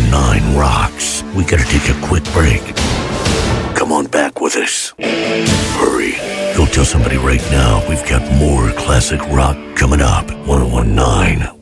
1019 rocks. We gotta take a quick break. Come on back with us. Hurry. Go tell somebody right now we've got more classic rock coming up. 1019